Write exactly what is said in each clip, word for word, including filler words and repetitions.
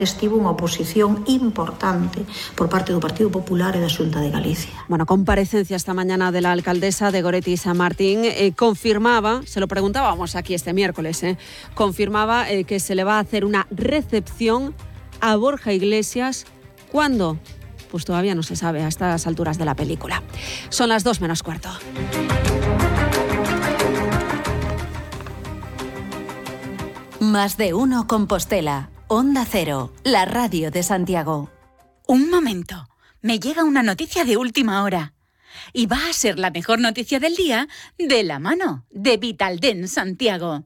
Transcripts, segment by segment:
Estivo unha oposición importante por parte do Partido Popular e da Xunta de Galicia. Bueno, comparecencia esta mañana de la alcaldesa de Goretti San Martín, eh, confirmaba, se lo preguntábamos aquí este miércoles, eh, confirmaba eh, que se le va a hacer una recepción a Borja Iglesias. ¿Cuándo? Pues todavía no se sabe a estas alturas de la película. Son las dos menos cuarto. Más de uno Compostela. Onda Cero, la radio de Santiago. Un momento, me llega una noticia de última hora. Y va a ser la mejor noticia del día de la mano de Vitaldent Santiago.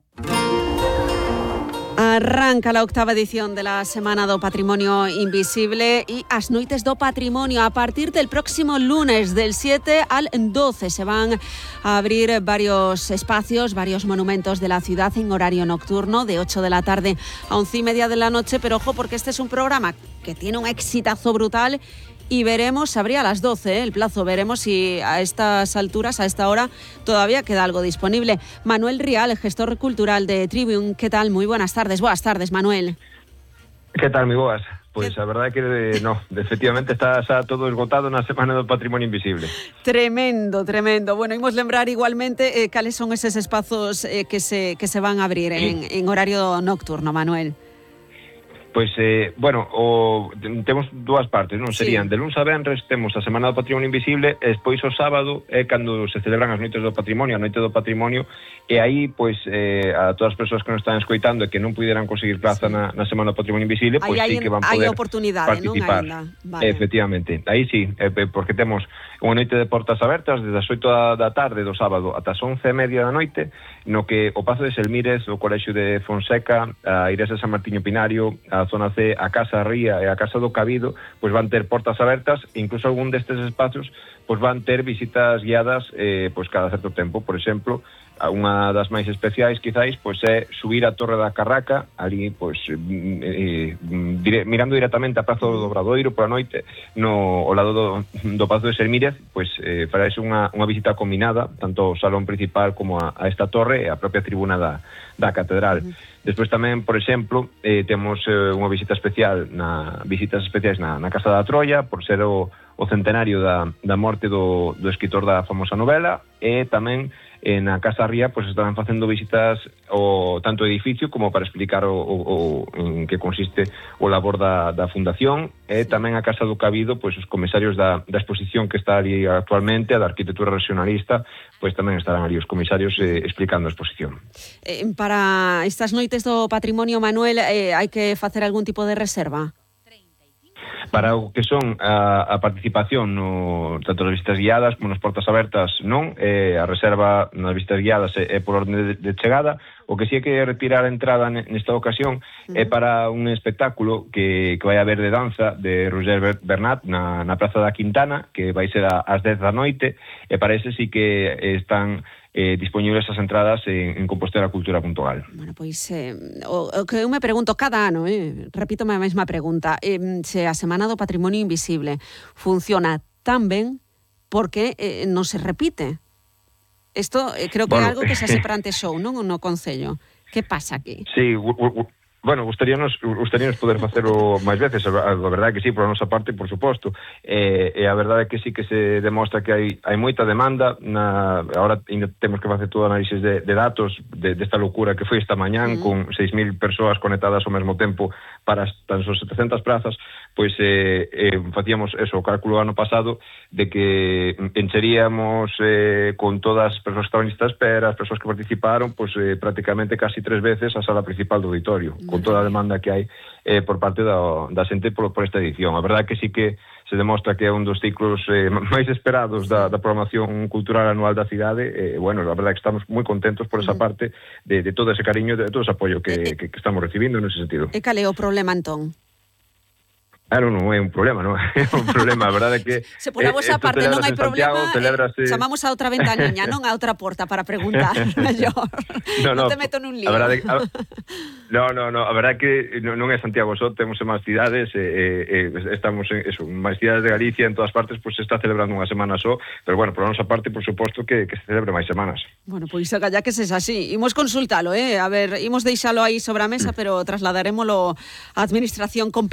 Arranca la octava edición de la Semana do Patrimonio Invisible e as noites do patrimonio a partir del próximo lunes del siete al doce se van a abrir varios espacios, varios monumentos de la ciudad en horario nocturno de ocho de la tarde a once y media de la noche, pero ojo porque este es un programa que tiene un exitazo brutal. Y veremos, se abría a las doce, ¿eh? El plazo, veremos si a estas alturas, a esta hora, todavía queda algo disponible. Manuel Rial, gestor cultural de Tribune, ¿qué tal? Muy buenas tardes. Buenas tardes, Manuel. ¿Qué tal, mi boas? Pois a verdade é que eh, no, efectivamente está xa todo esgotado na Semana do Patrimonio Invisible. Tremendo, tremendo. Bueno, imos lembrar igualmente eh, cales son eses espazos eh, que se que se van a abrir en, en horario nocturno, Manuel. Pois, eh, bueno, o, temos dúas partes, non? Sí. Serían, de luns a venres temos a Semana do Patrimonio Invisible, e despois o sábado é cando se celebran as noites do patrimonio, a noite do patrimonio, e aí, pois, eh, a todas as persoas que nos están escoitando e que non puderan conseguir plaza sí. na, na Semana do Patrimonio Invisible, pois sí que van poder participar. Non? Vale. Efectivamente, aí sí, eh, porque temos unha noite de portas abertas desde as oito da tarde do sábado ata as once e media da noite, no que o Pazo de Selmires, o Colexio de Fonseca, a Igrexa de San Martiño Pinario, a Zona C, a Casa Ría e a Casa do Cabido, pois van ter portas abertas, e incluso algún destes espacios pois van ter visitas guiadas eh, pois cada certo tempo. Por exemplo, unha das máis especiais quizáis pois é subir a Torre da Carraca, ali pois eh, dire, mirando directamente a Praza do Obradoiro pola noite, no ao lado do, do Pazo de Selmírez, pois eh, farás unha, unha visita combinada tanto ao salón principal como a, a esta torre e a propia tribuna da, da catedral. Uh-huh. Despois tamén, por exemplo, eh, temos eh, unha visita especial na visitas especiais na, na Casa da Troia, por ser o, o centenario da, da morte do, do escritor da famosa novela, e tamén eh, na Casa Ría pois están facendo visitas o tanto edificio como para explicar o, o, o en que consiste o labor da, da fundación, e tamén a Casa do Cabido, pois os comisarios da, da exposición que está ali actualmente, a da arquitectura regionalista, pois tamén estarán ali os comisarios eh, explicando a exposición. Eh, para estas noites do patrimonio, Manuel, eh, hai que facer algún tipo de reserva? Para o que son a, a participación no, tanto nas visitas guiadas como nas portas abertas non, eh, a reserva nas visitas guiadas é, é por orden de, de chegada. O que sí é que retirar a entrada nesta ocasión uh-huh. é para un espectáculo que, que vai haber de danza de Roger Bernat na, na Praza da Quintana, que vai ser a, ás dez da noite, e para ese sí que están Eh, disponibles as entradas en, en compostela cultura punto gal. Bueno, pois eh, o, o que eu me pregunto cada ano, eh, repítome a mesma pregunta, eh, se a Semana do Patrimonio Invisible funciona tan ben, por que eh, non se repite? Isto eh, creo que bueno, é algo que se hace para ante show, non? No Concello. Que pasa aquí? Sí, u, u, bueno, gustaríanos, gustaríanos poder facelo máis veces, a, a verdade é que sí, por a nosa parte, por suposto, e, e a verdade é que sí que se demostra que hai, hai moita demanda, na, agora ainda temos que facer todo análisis de, de datos de, desta locura que foi esta mañán, mm. con seis mil persoas conectadas ao mesmo tempo para tan só setecentas plazas, pois eh, eh, facíamos eso, o cálculo ano pasado de que encheríamos eh, con todas as persoas que estaban listas de espera, as persoas que participaron, pois eh, prácticamente casi tres veces a sala principal do auditorio, mm. con toda a demanda que hai eh, por parte da, da xente por, por esta edición. A verdade é que sí que se demostra que é un dos ciclos eh, máis esperados da, da programación cultural anual da cidade, e, eh, bueno, a verdade é que estamos moi contentos por esa parte de, de todo ese cariño, de todo ese apoio que, que, que estamos recibindo nese sentido. E cal é o problema, entón? Claro, non é un problema, non é un problema, a verdade é que se por a vosa parte non hai problema, celebrase... eh, chamamos a outra ventaniña, non a outra porta para preguntar mellor. No, no, non te meto nun lío. A verdade, a, no, no, no, a verdade é que non é Santiago só, temos en máis cidades, eh, eh, estamos en eso, en máis cidades de Galicia, en todas partes, pois pues, se está celebrando unha semana só, pero bueno, por a nosa parte, por suposto, que, que se celebre máis semanas. Bueno, pois pues, ya que se así, imos consultalo, eh, a ver, imos deixalo aí sobre a mesa, pero trasladarémolo á administración competente.